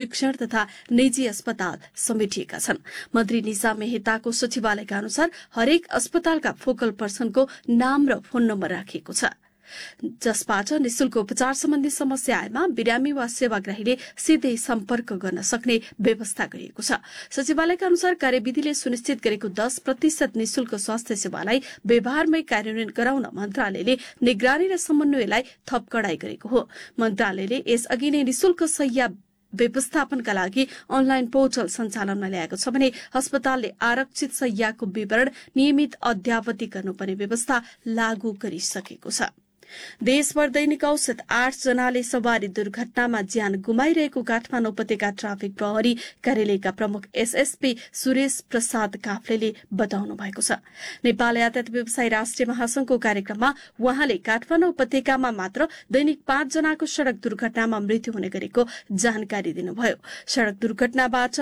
प्रशिक्षण तथा निजी अस्पताल समेटिएका छन्। मन्त्री निशा मेहताको सचिवालयका अनुसार हरेक अस्पतालका फोकल पर्सनको नाम र फोन नम्बर राखिएको छ, जसबाट निशुल्क उपचार सम्बन्धी समस्या आएमा बिरामी वा सेवाग्राहीले सिधै सम्पर्क गर्न सक्ने व्यवस्था गरिएको छ। सचिवालयका अनुसार कार्यविधिले सुनिश्चित गरेको 10% निशुल्क स्वास्थ्य सेवालाई व्यवहारमै कार्यान्वयन गराउन मन्त्रालयले निगरानी र समन्वयलाई थप कडाई गरेको हो। मन्त्रालयले यसअघि नै निशुल्क शय्या व्यवस्थापनका लागि अनलाइन पोर्टल सञ्चालनमा ल्याएको छ भने अस्पतालले आरक्षित शय्याको विवरण नियमित अद्यावधि गर्नुपर्ने व्यवस्था लागू गरिसकेको छ। देशभर दैनिक औसत 8 जनाले सवारी दुर्घटनामा ज्यान गुमाइरहेको काठमाडौँ उपत्यका ट्राफिक प्रहरी कार्यालयका प्रमुख एसएसपी सुरेश प्रसाद काफ्लेले बताउनु भएको छ। नेपाल यातायात व्यवसायी राष्ट्रिय महासंघको कार्यक्रममा उहाँले काठमाडौँ उपत्यकामा मात्र दैनिक 5 जनाको सड़क दुर्घटनामा मृत्यु हुने गरेको जानकारी दिनुभयो। सड़क दुर्घटनाबाट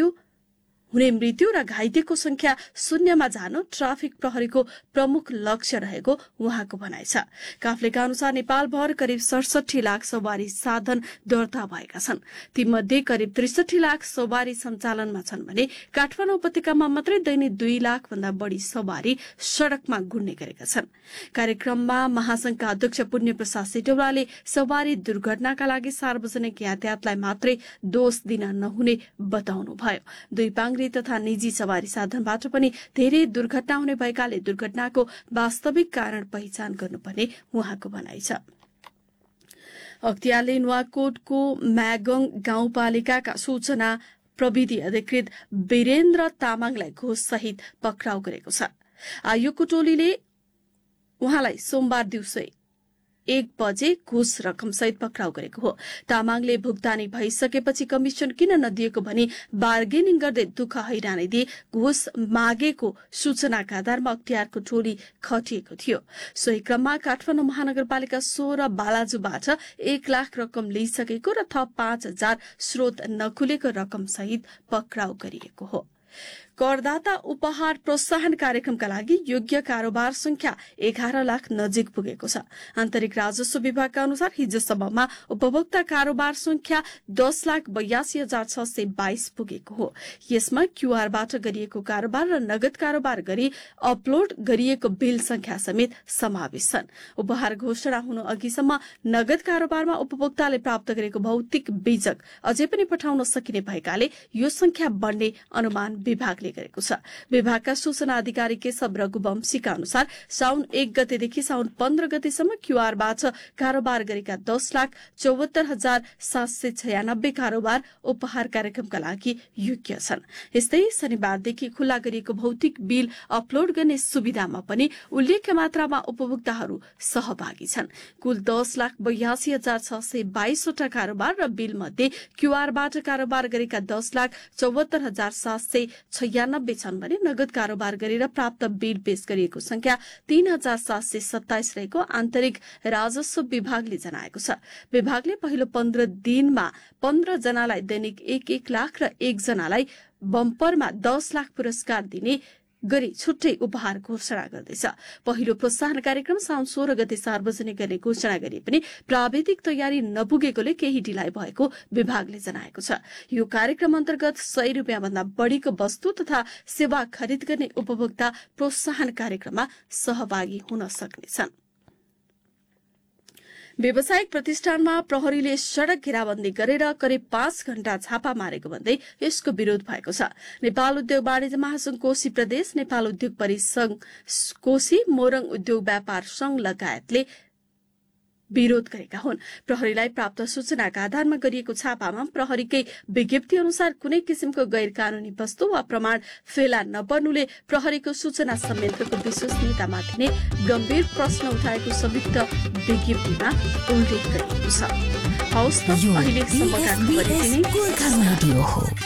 मृत्यु र घाइतेको संख्या शून्यमा जानु ट्राफिक प्रहरीको प्रमुख लक्ष्य रहेको उहाँको भनाइ छ। काफ्लेका अनुसार नेपालभर करिब 67 लाख सवारी साधन दर्ता भएका छन्। तीमध्ये करिब 63 लाख सवारी सञ्चालनमा छन् भने काठमाडौँ उपत्यकामा मात्रै दैनिक 2 लाख भन्दा बढ़ी सवारी सड़कमा गुड्ने गरेका छन्। कार्यक्रममा महासंघका अध्यक्ष पुण्य प्रसाद सिटौलाले सवारी दुर्घटनाका लागि सार्वजनिक यातायातलाई मात्रै दोष दिन नहुने बताउनुभयो। दुई पाङ्ग्री तथा निजी सवारी साधनबाट पनि धेरै दुर्घटना हुने भएकाले दुर्घटनाको वास्तविक कारण पहिचान गर्नुपर्ने उहाँको भनाइ छ। अख्तियारले नुवाकोटको म्यागङ गाउँपालिकाका सूचना प्रविधि अधिकृत वीरेन्द्र तामाङलाई घुस सहित पक्राउ गरेको छ। आयोगको टोलीले उहाँलाई सोमबार दिउँसो 1 बजे घुस रकम सहित पक्राउ गरेको हो। तामाङले भुक्तानी भइसकेपछि कमिशन किन नदिएको भनी बार्गेनिङ गर्दै दुःख हैरानी दिए घुस मागेको सूचनाका आधारमा अख्तियारको टोली खटिएको थियो। सोही क्रममा काठमाडौँ महानगरपालिका 16 बालाजुबाट 1 लाख रकम लिइसकेको र थप 5,000 स्रोत नखुलेको रकम सहित पक्राउ गरिएको हो। करदाता उपहार प्रोत्साहन कार्यक्रमका लागि योग्य कारोबार संख्या 11 लाख नजिक पुगेको छ। आन्तरिक राजस्व विभागका अनुसार हिजोसम्ममा उपभोक्ता कारोबार संख्या 10,82,622 पुगेको हो। यसमा क्यूआरबाट गरिएको कारोबार र नगद कारोबार गरी अपलोड गरिएको बिल संख्या समेत समावेश छन्। उपहार घोषणा हुनु अघिसम्म नगद कारोबारमा उपभोक्ताले प्राप्त गरेको भौतिक बीजक अझै पनि पठाउन सकिने भएकाले यो संख्या बढ्ने अनुमान विभागले गरेको छ। विभागका सूचना अधिकारी केशव रघुवंशीका अनुसार साउन 1 गतेदेखि साउन 15 गतेसम्म क्यूआरबाट कारोबार गरेका 10,74,796 कारोबार उपहार कार्यक्रमका लागि योग्य छन्। यस्तै शनिबारदेखि खुल्ला गरिएको भौतिक बिल अपलोड गर्ने सुविधामा पनि उल्लेख्य मात्रामा उपभोक्ताहरू सहभागी छन्। कुल 10,82,622 वटा कारोबार र बिल मध्ये क्यूआरबाट कारोबार गरेका 10,74,796 छन् भने नगद कारोबार गरेर प्राप्त बिल पेश गरिएको संख्या 3,727 रहेको आन्तरिक राजस्व विभागले जनाएको छ। विभागले पहिलो 15 दिनमा 15 जनालाई दैनिक 1 लाख र 1 जनालाई बम्परमा 10 लाख पुरस्कार दिने गरी छुट्टै उपहार घोषणा गर्दैछ। पहिलो प्रोत्साहन कार्यक्रम साउन 16 गते सार्वजनिक गर्ने घोषणा गरे पनि प्राविधिक तयारी नपुगेकोले केही ढिलाइ भएको विभागले जनाएको छ। यो कार्यक्रम अन्तर्गत 100 रुपियाँ भन्दा बढ़ीको वस्तु तथा सेवा खरिद गर्ने उपभोक्ता प्रोत्साहन कार्यक्रममा सहभागी हुन सक्नेछन्। व्यावसायिक प्रतिष्ठानमा प्रहरीले सड़क घेराबन्दी गरेर करिब 5 घण्टा छापा मारेको भन्दै यसको विरोध भएको छ। नेपाल उद्योग वाणिज्य महासंघ कोशी प्रदेश, नेपाल उद्योग परिसंघ कोशी, मोरङ उद्योग व्यापार संघ लगायतले विरोध गरेका हुन्। प्रहरीलाई प्राप्त सूचनाका आधारमा गरिएको छापामा प्रहरीकै विज्ञप्ति अनुसार कुनै किसिमको गैर कानूनी वस्तु वा प्रमाण फेला नपर्नुले प्रहरीको सूचना संयन्त्रको विश्वसनीयतामाथि नै गम्भीर प्रश्न उठाएको संयुक्त विज्ञप्तिमा उल्लेख गरिएको छ। हौस् त अहिलेसम्मका खबर यति नै।